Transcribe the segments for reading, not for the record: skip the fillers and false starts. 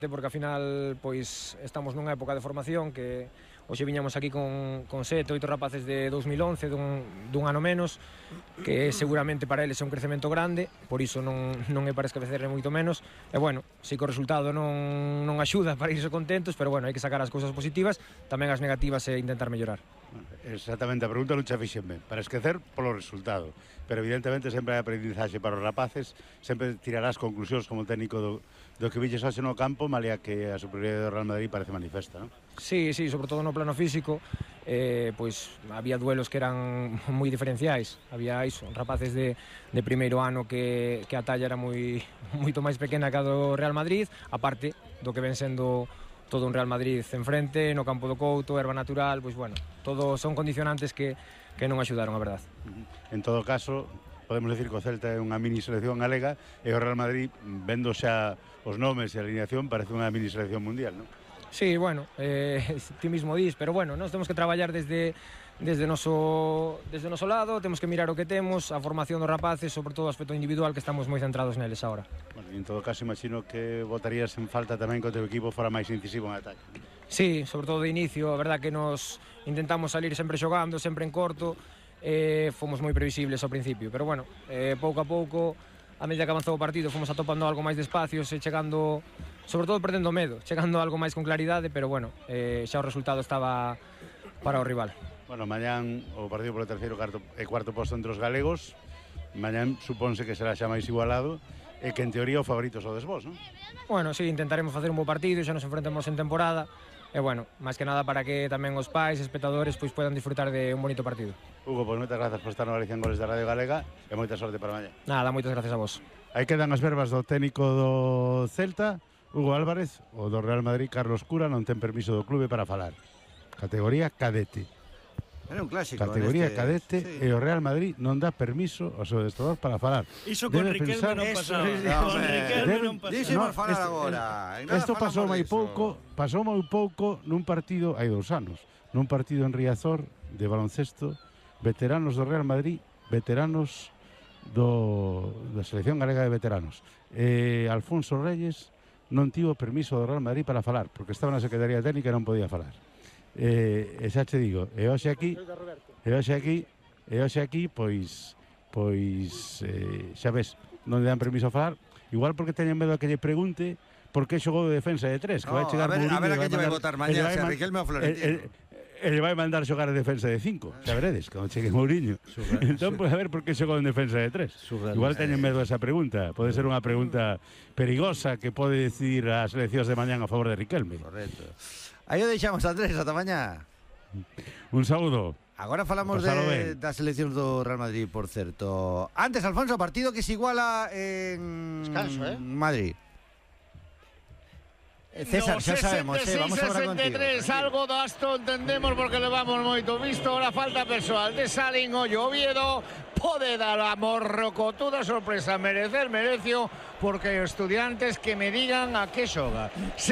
porque ao final pois estamos nunha época de formación que hoxe viñamos aquí con 7, 8 rapaces de 2011 dun ano menos, que seguramente para eles é un crecemento grande, por iso non é para esquecer moito menos, e bueno, si que o resultado non axuda para irse contentos, pero bueno, hai que sacar as cousas positivas, tamén as negativas e intentar mellorar. Exactamente, a pregunta non xa fixen ben, para esquecer polo resultado, pero evidentemente sempre hai aprendizaxe para os rapaces, sempre tirarás conclusións como técnico do que viches hoxe no campo, malia que a superioridade do Real Madrid parece manifesta, non? Sí, sobre todo no plano físico, pois había duelos que eran moi diferenciais, había iso, rapaces de primeiro ano que a talla era moito máis pequena que a do Real Madrid, aparte do que ven sendo todo un Real Madrid enfrente, no campo do Couto, erva natural, pois bueno, todo son condicionantes que non axudaron, a verdade. En todo caso, podemos decir que o Celta é unha mini selección galega e o Real Madrid, vendo xa os nomes e a alineación, parece unha mini selección mundial, non? Sí, bueno, ti mismo dis, pero bueno, nós temos que traballar desde noso lado, temos que mirar o que temos, a formación dos rapaces, sobre todo o aspecto individual, que estamos moi centrados neles agora. Bueno, en todo caso, imagino que botarías en falta tamén que o teu equipo fora máis incisivo en ataque. Sí, sobre todo de inicio, a verdad que nos intentamos salir sempre xogando, sempre en corto, fomos moi previsibles ao principio, pero bueno, pouco a pouco, a medida que avanzou o partido, fomos atopando algo máis de espacios e chegando, sobre todo perdendo medo, chegando algo máis con claridade, pero bueno, xa o resultado estaba para o rival. Bueno, mañán o partido polo terceiro e cuarto posto entre os galegos, mañán supónse que será xa máis igualado e que en teoría o favorito sodes vos, non? Bueno, sí, intentaremos facer un bo partido, xa nos enfrentamos en temporada, e bueno, máis que nada para que tamén os pais e espectadores pois podan disfrutar de un bonito partido. Hugo, pois moitas grazas por estar no Galicia en Goles da Radio Galega e moita sorte para mañá. Nada, moitas gracias a vos. Aí quedan as verbas do técnico do Celta, Hugo Álvarez, o do Real Madrid, Carlos Cura, non ten permiso do clube para falar. Categoría cadete. Era un clásico. Categoría cadete, sí. E o Real Madrid non dá permiso ao seu adestrador para falar. Iso con Riquelme non pasaba. Con Riquelme non pasaba. Díxemos falar agora. Isto pasou moi pouco nun partido hai 2 anos, nun partido en Riazor de baloncesto, veteranos do Real Madrid, veteranos da selección galega de veteranos. Alfonso Reyes non tivo permiso do Real Madrid para falar, porque estaba na Secretaría Técnica e non podía falar. E xa che digo, e hoxe aquí pois xa ves, non le dan permiso a falar, igual porque teñen medo a que lle pregunte por que xogou de defensa de 3, que vai chegar Mourinho, a ver a que lle vai votar mañá, se a Riquelme ou Florentino. Ele vai mandar xogar de defensa de 5, xa veredes, cando chegue Mourinho. Entón, pois a ver por que xogou en defensa de 3. Igual teñen medo a esa pregunta. Pode ser unha pregunta perigosa que pode decidir as eleccións de mañán a favor de Riquelme. Correcto. Aí o deixamos, Andrés, ata mañá. Un saúdo. Agora falamos das seleccións do Real Madrid, por certo. Antes, Alfonso, partido que se iguala en descanso, Madrid. César, xa sabemos, vamos a hablar contigo. 63, algo dasto entendemos porque levamos moito visto. Ahora falta persoal de Salín, Ollo, Oviedo. Pode dar a morrocotuda sorpresa, mereció, porque os estudiantes que me digan a que xoga.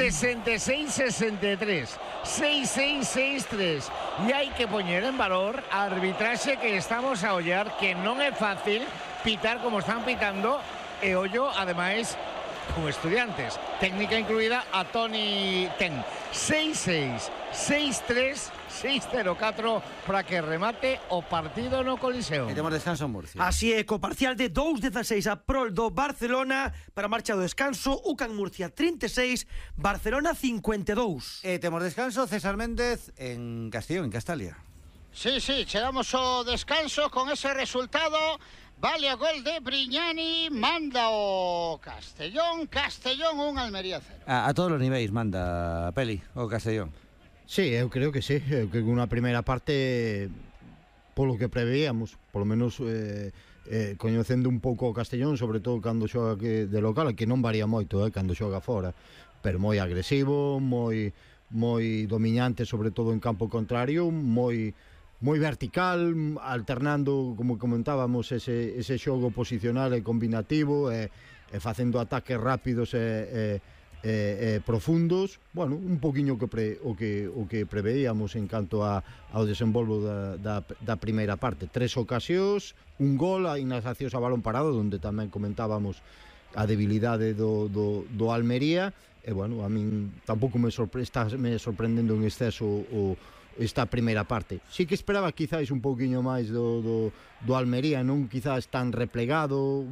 66-63, 6-6-6-3. E hai que poñer en valor a arbitraxe que estamos a ollar, que non é fácil pitar como están pitando, e Ollo, ademais, con estudiantes, técnica incluída a Toni Ten. 6-6, 6-3, 6-0-4 para que remate o partido no Coliseo. E temos descanso en Murcia. Así é, co parcial de 2-16 a prol do Barcelona para marcha do descanso, UCAN Murcia 36, Barcelona 52. E temos descanso, César Méndez en Castellón, en Castalia. Sí, chegamos ao descanso con ese resultado. Vale a gol de Briñani, manda o Castellón 1, Almería 0. A todos os niveis manda Peli o Castellón. Sí, eu creo que sí. Eu creo que unha primeira parte, polo que preveíamos, polo menos coñecendo un pouco o Castellón, sobre todo cando xoga de local, que non varía moito cando xoga fora, pero moi agresivo, moi dominante, sobre todo en campo contrario, moi vertical, alternando, como comentábamos, ese xogo posicional e combinativo, e facendo ataques rápidos e profundos. Bueno, un poquinho o que preveíamos en canto ao desenvolvo da primeira parte. 3 ocasións, un gol, a inaxacións a balón parado, onde tamén comentábamos a debilidade do Almería, e bueno, a min tampouco me sorprendendo en exceso esta primeira parte. Sí que esperaba quizáis un pouquiño máis do Almería, non quizás tan replegado,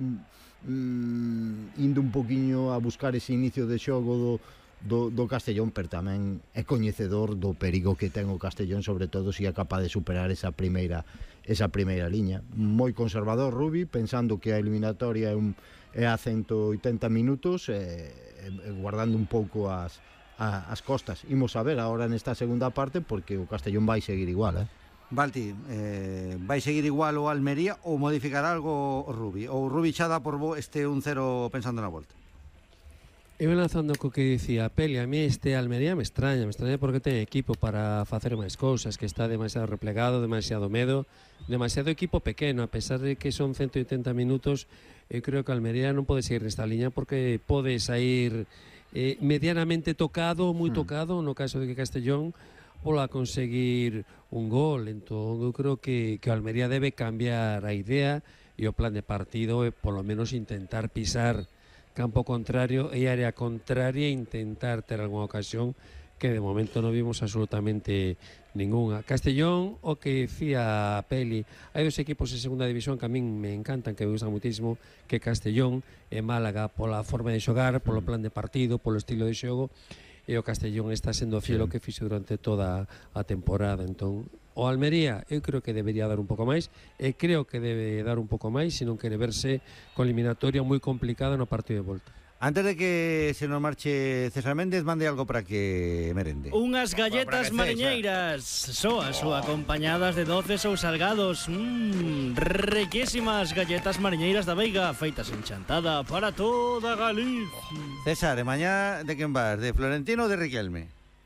indo un pouquiño a buscar ese inicio de xogo do Castellón, pero tamén é coñecedor do perigo que ten o Castellón, sobre todo se é capaz de superar esa primeira liña. Moi conservador Rubi, pensando que a eliminatoria é a 180 minutos, guardando un pouco as costas. Imos a ver agora nesta segunda parte, porque o Castellón vai seguir igual, Balti, vai seguir igual o Almería ou modificar algo o Rubi? Ou Rubi xa dá por este 1-0 pensando na volta? Eu lanzando co que dicía Peli, a mí este Almería me extraña porque ten equipo para facer máis cousas, que está demasiado replegado, demasiado medo, demasiado equipo pequeno, a pesar de que son 180 minutos, eu creo que Almería non pode seguir nesta liña porque pode sair medianamente tocado, moi tocado, no caso de que Castellón pola conseguir un gol. Entón eu creo que o Almería debe cambiar a idea e o plan de partido e polo menos intentar pisar campo contrario e área contraria e intentar ter algunha ocasión que de momento non vimos absolutamente ninguna. Castellón, o que decía Peli, hai dos equipos en segunda división que a min me encantan, que me gustan muitísimo, que Castellón e Málaga, pola forma de xogar, polo plan de partido, polo estilo de xogo, e o Castellón está sendo fiel ao que fixo durante toda a temporada. Entón, o Almería eu creo que debería dar un pouco máis e creo que debe dar un pouco máis se non quere verse con eliminatoria moi complicada no partido de volta. Antes de que se nos marche César Méndez, mande algo para que merende. Unhas galletas mariñeiras, soas ou acompañadas de doces ou salgados. Riquísimas galletas mariñeiras da Veiga, feitas en chantada para toda Galicia. César, e mañá de quen vas? De Florentino ou de Riquelme?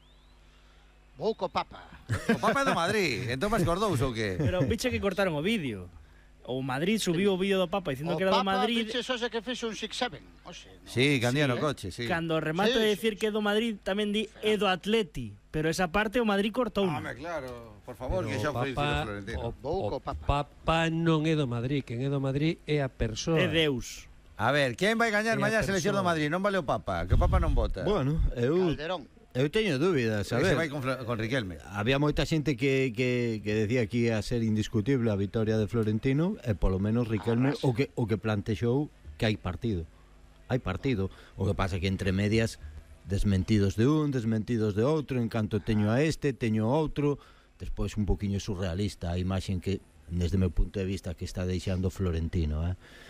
Vou co Papa. O Papa é do Madrid, entón vas cos dous ou que? Pero piche que cortaron o vídeo. O Madrid subiu o vídeo do Papa dicindo que era do Madrid. O Papa piche que fixo un 6-7. Sí, candía no coche, sí. Cando remato de decir que é do Madrid tamén di é do Atleti, pero esa parte o Madrid cortou. Claro, por favor, pero que xa foi Florentino. O Papa non é do Madrid, quen é do Madrid é a persoa. É Deus. A ver, quen vai gañar mañá a selección do Madrid? Non vale o Papa, que o Papa non vota. Bueno, Calderón. Eu teño dúbidas, a ver. Se vai con Riquelme. Había moita xente que decía que ia ser indiscutible a vitoria de Florentino e polo menos Riquelme o que plantexou que hai partido. Hai partido. O que pasa que entre medias desmentidos de un, desmentidos de outro, en canto teño a este, teño a outro, despois un poquinho surrealista a imaxe que, desde o meu punto de vista, que está deixando Florentino,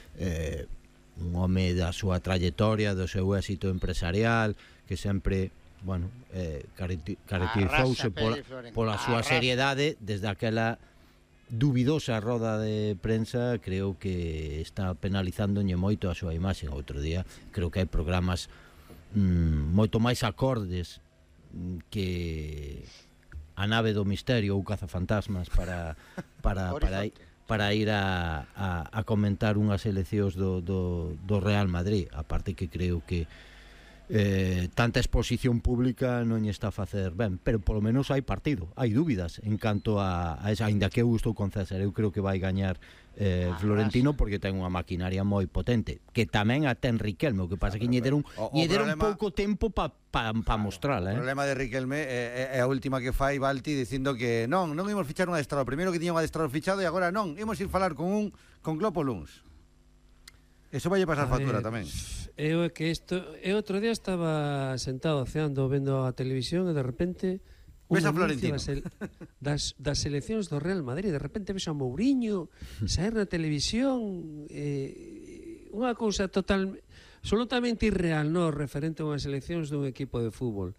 un home da súa trayectoria, do seu éxito empresarial, que sempre caracterizouse pola súa seriedade. Desde aquela dubidosa roda de prensa creo que está penalizándolle moito a súa imaxe. Outro día creo que hai programas moito máis acordes que A Nave do Misterio ou Cazafantasmas para ir a comentar unhas eleccións do Real Madrid. Aparte que creo que tanta exposición pública non lle está a facer ben, pero polo menos hai partido, hai dúbidas en canto a esa, aínda que eu estou con César, eu creo que vai gañar Florentino porque ten unha maquinaria moi potente, que tamén a ten Riquelme, o que pasa que lle deron pouco tempo para mostrala. O problema de Riquelme é a última que fai Balti dicindo que non imos fichar un adestrador, primeiro que tiña un adestrador fichado e agora non, imos ir falar con Klopp ou Luns. Eso vai a pasar factura tamén. Eu outro día estaba sentado ceando vendo a televisión e de repente ves a Florentino das seleccións do Real Madrid, de repente ves a Mourinho sair na televisión, unha cousa absolutamente irreal, non referente a unhas seleccións dun equipo de fútbol.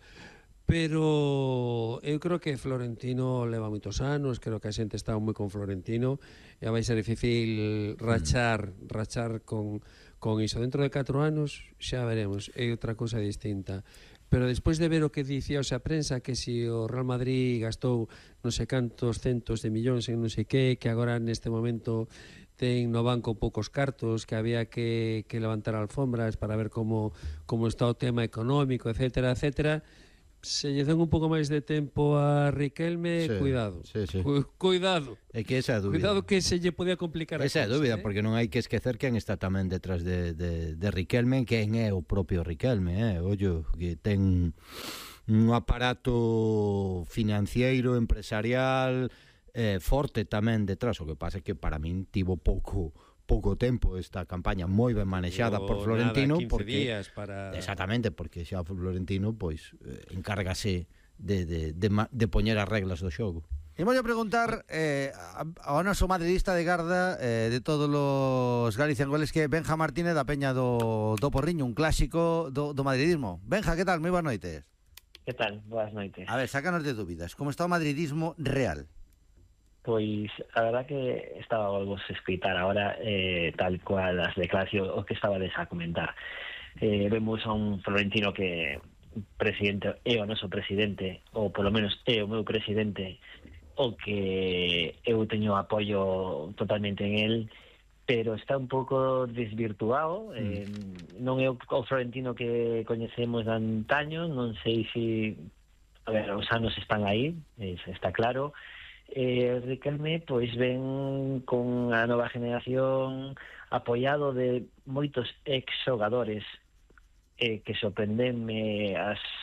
Pero eu creo que Florentino leva moitos anos, creo que a xente está moi con Florentino e vai ser difícil rachar con iso. Dentro de 4 anos xa veremos, é outra cousa distinta. Pero despois de ver o que dicía a prensa, que si o Real Madrid gastou non sei cantos centos de millóns en non sei que agora neste momento ten no banco poucos cartos, que había que levantar alfombras para ver como está o tema económico, etcétera, etcétera. se lle den un pouco máis de tempo a Riquelme, Sí, cuidado. sí, sí. Cuidado. É que esa é a dúbida. Cuidado que se lle podía complicar a Esa é a cousa, dúbida, porque non hai que esquecer quen está tamén detrás de Riquelme, quen é o propio Riquelme, ollo, que ten un aparato financiero, empresarial, forte tamén detrás. O que pasa é que para min tivo pouco tempo esta campaña moi ben manexada por Florentino, nada, 15 porque días para... exactamente, porque xa Florentino pois encárgase de poñer as reglas do xogo. Imos a preguntar ao noso madridista de garda de todos os Galician goles, que Benja Martínez da Peña do Porriño, un clásico do madridismo. Benja, que tal? Moi boas noites. Que tal? Boas noites. A ver, sácanos de dúbidas. Como está o madridismo real? Pois a verdad que estaba algo a explicar ahora tal cual as declaracións o que estabades a comentar. Vemos a un Florentino que presidente é o noso presidente, ou polo menos é o meu presidente, o que eu teño apoio totalmente en él, pero está un pouco desvirtuado. Non é o Florentino que coñecemos de antaño, non sei se os anos están aí, está claro. Riquelme pois ven con a nova generación, apoiado de moitos ex-xogadores que sorprendeme,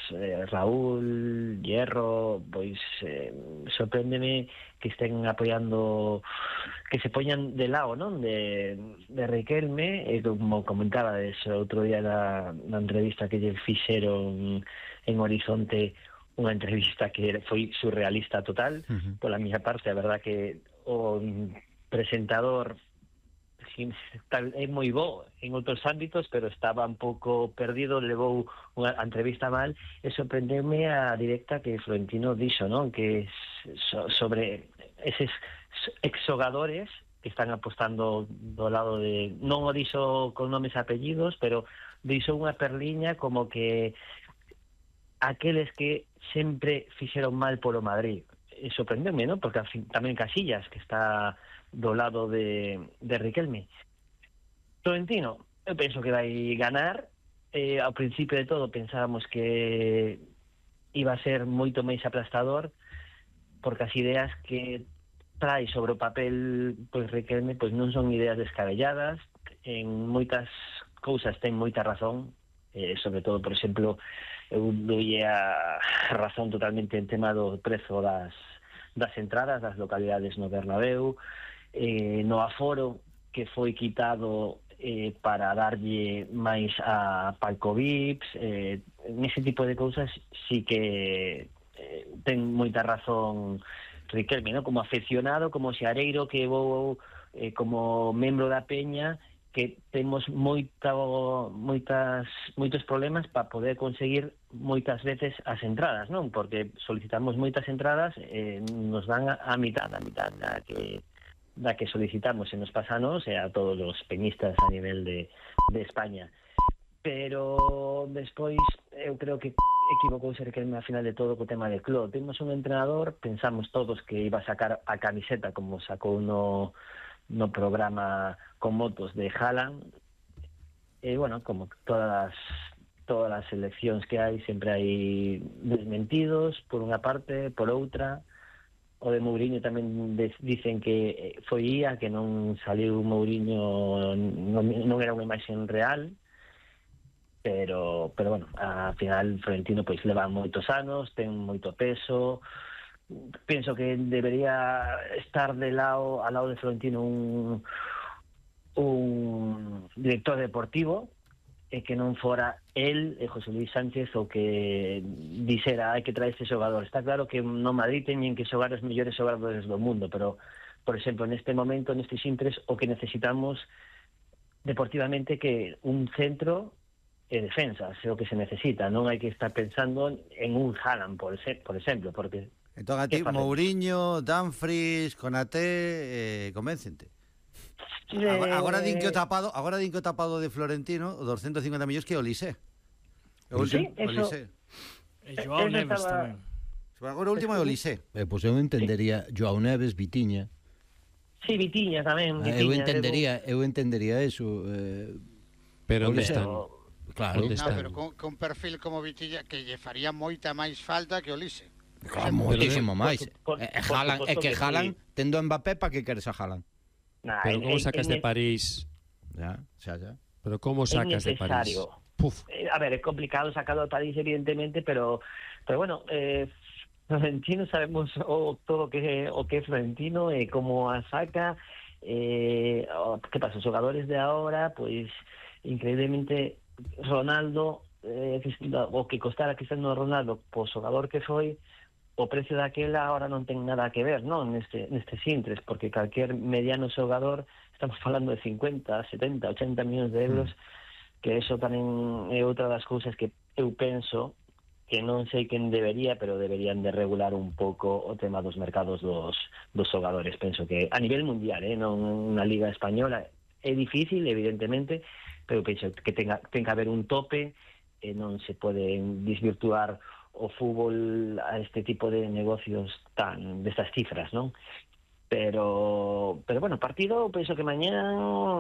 Raúl, Hierro, pois sorprendeme que estén apoiando, que se poñan de lado, non, de Riquelme, como comentaba outro día na entrevista que lle fixeron en Horizonte, unha entrevista que foi surrealista total. Pola miña parte, a verdad que o presentador é moi bo en outros ámbitos, pero estaba un pouco perdido, levou unha entrevista mal, e sorprendeume a directa que Florentino dixo, non, que sobre eses exxogadores que están apostando do lado de, non o dixo con nomes e apellidos, pero dixo unha perliña como que aqueles que sempre fixeron mal polo Madrid. E sorprendeme, non? Porque tamén Casillas, que está do lado de Riquelme. Florentino, eu penso que vai ganar. Ao principio de todo pensábamos que iba a ser moito máis aplastador, porque as ideas que trae sobre o papel pois Riquelme pois non son ideas descabelladas, en moitas cousas ten moita razón, sobre todo, por exemplo, eu dolle a razón totalmente en tema do prezo das entradas das localidades no Bernabéu, no aforo que foi quitado para darlle máis a palco VIPs, nese tipo de cousas sí que ten moita razón Riquelme, ¿no? Como aficionado, como xareiro que vou como membro da Peña, que temos moitos problemas para poder conseguir moitas veces as entradas, non? Porque solicitamos moitas entradas, nos dan a mitad da que solicitamos e nos pasanos a todos os peñistas a nivel de España. Pero despois eu creo que equivocouse Riquelme a final de todo co tema de Klopp. Temos un entrenador, pensamos todos que iba a sacar a camiseta como sacou no programa con motos de Haaland, e bueno, como todas as seleccións que hai, sempre hai desmentidos por unha parte, por outra. O de Mourinho tamén dicen que foi IA, que non saliu Mourinho, non era unha imaxe real, pero bueno, ao final Florentino pois leva moitos anos, ten moito peso. Penso que debería estar ao lado de Florentino un director deportivo, e que non fora él, José Luis Sánchez, o que dixera hai que traer ese xogador. Está claro que no Madrid teñen que xogar os mellores xogadores do mundo, pero, por exemplo, neste momento, nestes intres, o que necesitamos deportivamente que un centro e defensa, é o que se necesita. Non hai que estar pensando en un Haaland, por exemplo, porque entón a ti, Mourinho, Dumfries, Konaté, convéncente. Agora din que o tapado de Florentino, o 250 millóns, que o Olise. Sí, eso. E Joao Neves tamén. Agora o último é o Olise. Pois eu entendería Joao Neves, Vitiña. Sí, Vitiña tamén. Eu entendería eso. Pero onde están? Claro. Onde están? Pero con perfil como Vitilla que lle faría moita máis falta que o Lise. Claro, moitísimo máis. Por É que suposto que Haaland, sí. tendo a Mbappé, para que queres a Haaland? Nah, Pero como sacas de París? Ya. Pero como sacas de París? necesario. Puf. A ver, es complicado sacarlo de París, evidentemente, pero bueno, Florentino sabemos todo o que é Florentino, como a saca, que pasa, os xogadores de ahora, pois, increíblemente, Ronaldo, o que costara Cristiano Ronaldo, po xogador que foi, o precio daquela ahora non ten nada que ver, non, nestes intres, porque calquer mediano xogador, estamos falando de 50, 70, 80 millóns de euros, que eso tamén é outra das cousas que eu penso que non sei quen debería, pero deberían de regular un pouco o tema dos mercados dos xogadores. Penso que a nivel mundial, non na Liga Española, é difícil, evidentemente, pero penso que ten que haber un tope, e non se pode desvirtuar o fútbol a este tipo de negocios destas cifras, non? Pero bueno, partido, penso que mañá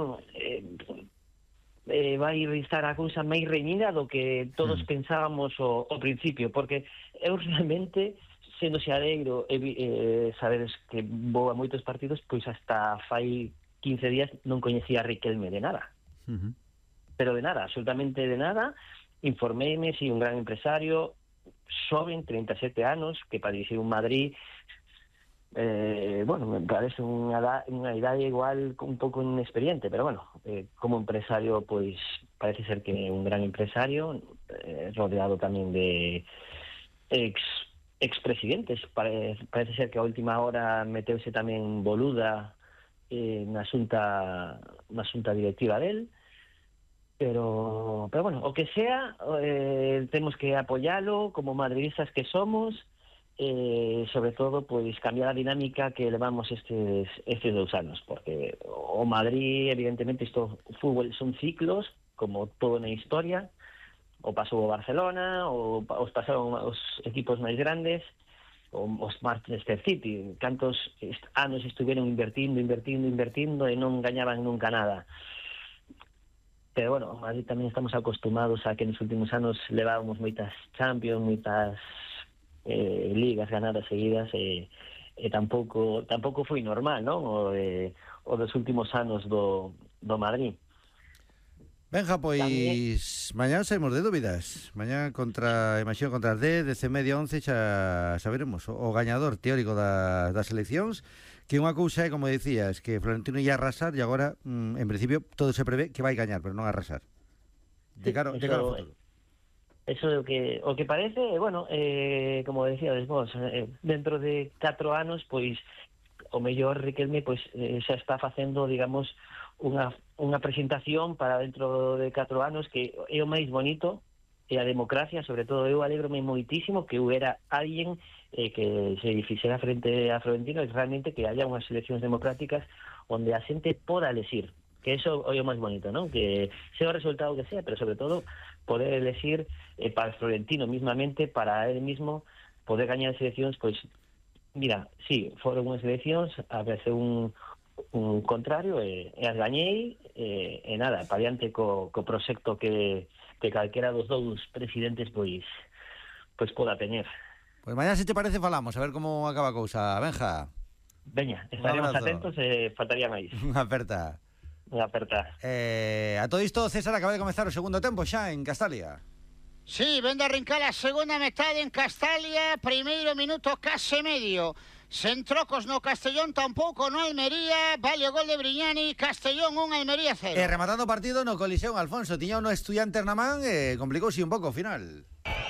vai estar a cousa máis reñida do que todos pensábamos ao principio, porque eu realmente, sendo xadeiro, sabedes que vou a moitos partidos, pois hasta fai 15 días non coñecía a Riquelme de nada. Pero de nada, absolutamente de nada. Informeime, si un gran empresario, xoven, 37 anos, que para dirixir un Madrid, bueno, me parece unha idade igual un pouco inexperiente, pero bueno, como empresario, pois parece ser que é un gran empresario, rodeado tamén de expresidentes. Parece ser que a última hora meteuse tamén Boluda na xunta directiva del. Pero bueno, o que sea, temos que apoialo como madridistas que somos, sobre todo, pois cambiar a dinámica que levamos estes 2 anos, porque o Madrid, evidentemente, o fútbol son ciclos, como todo na historia, o pasou o Barcelona, os pasaron os equipos máis grandes, os Manchester City, cantos anos estuveron invertindo e non gañaban nunca nada. Pero bueno, Madrid tamén estamos acostumados a que nos últimos anos levábamos moitas Champions, moitas ligas ganadas seguidas, e tampouco foi normal, non? O dos últimos anos do Madrid. Benja, pois mañá saímos de dúbidas. Mañá imagino contra as 10, 10:30, 11 xa saberemos o gañador teórico das eleccións. Que unha cousa é, como decías, que Florentino ia arrasar, e agora, en principio, todo se prevé que vai gañar, pero non arrasar. De cara ao futuro. Eso é o que parece, bueno, como decíades vos, dentro de 4 anos, pois, o mellor Riquelme, pois, xa está facendo, digamos, unha presentación para dentro de 4 anos que é o máis bonito, e a democracia, sobre todo, eu alegrome moitísimo que hubiera alguén que se fixera frente a Florentino, e realmente que haya unhas eleccións democráticas onde a xente poda elegir, que eso é o máis bonito, non? Que sea o resultado que sea, pero sobre todo poder elegir para Florentino mismamente, para él mismo, poder gañar as eleccións, pois, mira, sí, foron unhas eleccións, a veces un contrario, e as gañei, e nada, para diante co proxecto que calquera dos dous presidentes pois poda teñer. Pois mañá, se te parece, falamos, a ver como acaba a cousa, Benja. Veña, estaremos atentos e faltaría máis. Unha aperta. A todo isto, César, acaba de comezar o segundo tempo xa en Castalia. Sí, vende a arrancar a segunda metade en Castalia, primeiro minuto case medio. Sen trocos no Castellón, tampouco no Almería, vale o gol de Brignani, Castellón 1, Almería 0. E rematando o partido no Coliseum, Alfonso, tiña uno Estudiantes na man e complicouse un pouco o final.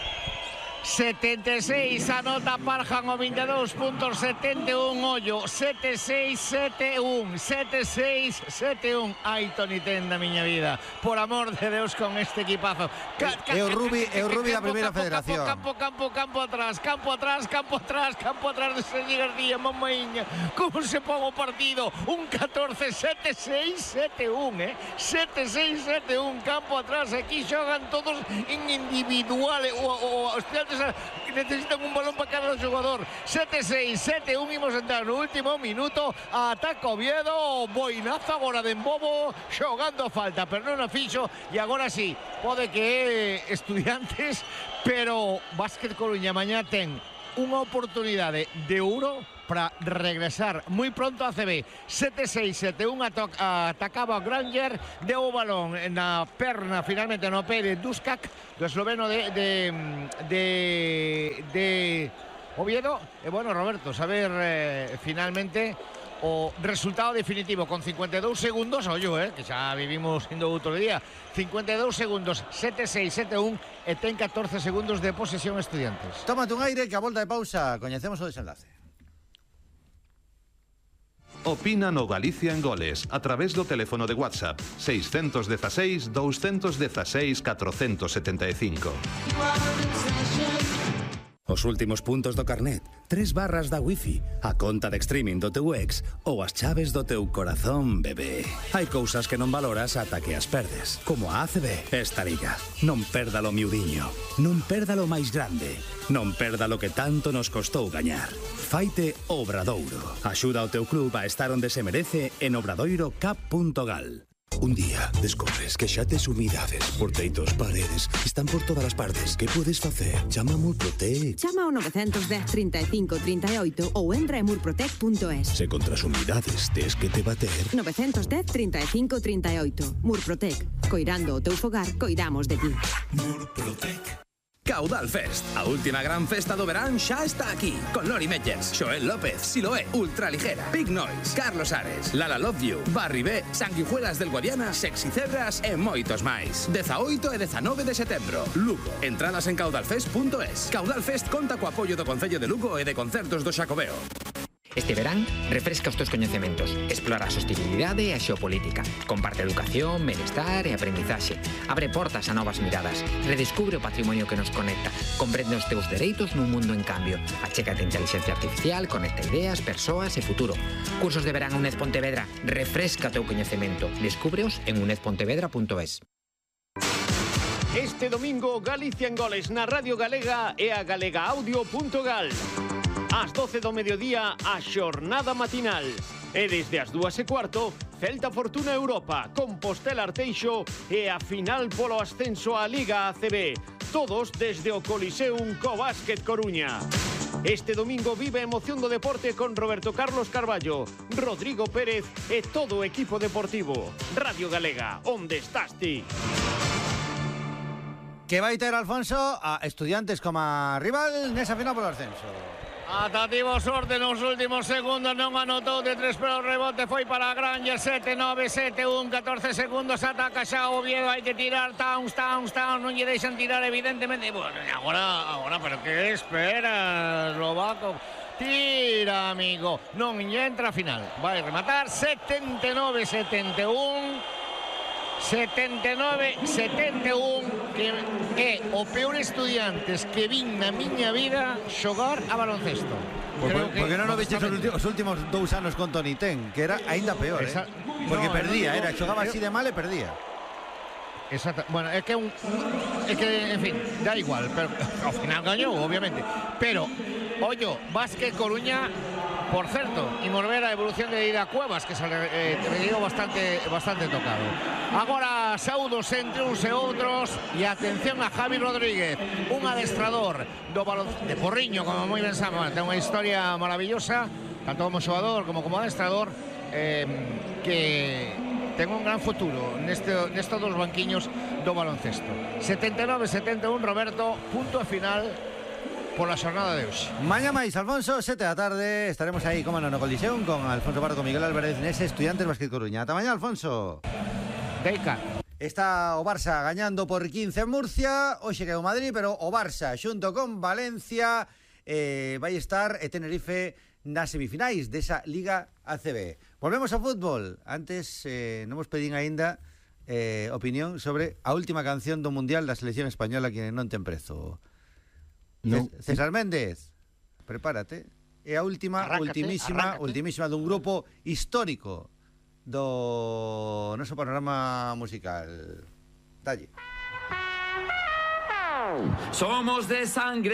76, anota Parjan o 22.71, ollo, 76-71, 76-71. Ai, Toni Tenda, miña vida, por amor de Deus, con este equipazo. É o Rubi da primeira federación. Campo atrás de Sergi García, mamaíña. Como se pon o partido? Un 14, 7-6-7-1, 7-6-7-1, campo atrás. Aquí xogan todos en individual. O Estudiantes necesitan un balón para cada xogador. 7-6, 7-1, imos entrar no último minuto. Ataca Oviedo, boinazo agora de Embobo, xogando a falta, pero non a fixo, e agora sí, pode que Estudiantes, pero Básquet Coruña mañá ten unha oportunidade de ouro para regresar moi pronto a CB. 7-6, 7-1, atacaba o Granger, deu o balón na perna, finalmente no pé de Duskak, do esloveno de Oviedo. E bueno, Roberto, saber finalmente o resultado definitivo con 52 segundos, que xa vivimos indo outro día, 52 segundos, 7-6, 7-1, e ten 14 segundos de posesión Estudiantes. Tómate un aire que a volta de pausa coñecemos o desenlace. Opina no Galicia en Goles a través do teléfono de WhatsApp 616 216 475. Os últimos puntos do carnet, 3 barras da wifi, a conta de streaming do teu ex ou as chaves do teu corazón, bebé. Hai cousas que non valoras ata que as perdes, como a ACB. Esta liga, non perda lo miudiño, non perda lo máis grande, non perda lo que tanto nos costou gañar. Faite Obradoiro. Axuda ao teu club a estar onde se merece en obradoirocap.gal. Un día descobres que xa tes humidades, porteitos, paredes, están por todas as partes. Que podes facer? Chama a Murprotec. Chama ao 910 35 38 ou entra en murprotec.es. Se contra as humidades tes que te bater. 910 35 38. Murprotec. Coirando o teu fogar, coidamos de ti. Murprotec. Caudal Fest, a última gran festa do verán xa está aquí, con Lori Meyers, Xoel López, Siloé, Ultraligera, Big Noise, Carlos Ares, Lala Love You, Barry B, Sanguijuelas del Guadiana, Sexy Cebras e moitos máis. 18 e 19 de setembro, Lugo. Entradas en caudalfest.es. Caudal Fest conta co apoio do Concello de Lugo e de Concertos do Xacobeo. Este verán, refresca os teus coñecementos, explora a sostenibilidade e a xeopolítica, comparte educación, benestar e aprendizaxe, abre portas a novas miradas, redescubre o patrimonio que nos conecta, comprende os teus dereitos nun mundo en cambio, achégate a inteligencia artificial, conecta ideas, persoas e futuro. Cursos de verán UNED Pontevedra, refresca o teu coñecemento, descúbreos en unedpontevedra.es. Este domingo, Galicia en Goles na Radio Galega e a galegaaudio.gal. Ás 12 do mediodía, a xornada matinal. E desde as 2:15, Celta Fortuna Europa, Compostela Arteixo e a final polo ascenso á Liga ACB. Todos desde o Coliseum co Básquet Coruña. Este domingo vive a emoción do deporte con Roberto Carlos Carballo, Rodrigo Pérez e todo o equipo deportivo. Radio Galega, onde estás ti? Que vai ter Alfonso a Estudiantes como rival nesa final polo ascenso. Atativo sorte nos últimos segundos, non anotou de 3, pero o rebote foi para Granger. 7-9, 7-1, 14 segundos, ataca xa o Oviedo, hai que tirar, Towns, non lle deixan tirar evidentemente. Bueno, agora, pero que esperas, Lobaco? Tira, amigo, non lle entra a final, vai rematar. 79, 71, 79-71, que é o peor Estudiantes que vin na miña vida xogar a baloncesto. Porque non o viches os últimos 2 anos con Toni Ten, que era aínda peor, porque perdía, xogaba así de mal e perdía. Exacto. Bueno, é que en fin, da igual, pero ao final gañou, obviamente. Pero, ollo, Básquet Coruña. Por certo, imos ver a evolución de Ida Cuevas, que se le dio bastante tocado. Agora saudos entre uns e outros, e atención a Javi Rodríguez, un adestrador do balón de Porriño, como moi ben sabe, ten unha historia maravillosa, tanto como xogador como adestrador, que ten un gran futuro nestes dos banquiños do baloncesto. 79-71, Roberto, punto final pola xornada de hoxe. Mañá máis, Alfonso, 7 da tarde, estaremos aí, como no Coliseum, con Alfonso Pardo, con Miguel Álvarez, nese Estudiantes Básquet Coruña. Ata mañá, Alfonso. Deica. Está o Barça gañando por 15 en Murcia, hoxe que é o Madrid, pero o Barça xunto con Valencia vai estar e Tenerife nas semifinais desa Liga ACB. Volvemos ao fútbol. Antes, non vos pedín aínda opinión sobre a última canción do Mundial da selección española que non ten prezo. No. César Méndez, prepárate. É a ultimísima dun grupo histórico do noso panorama musical. Dalle. Somos de sangre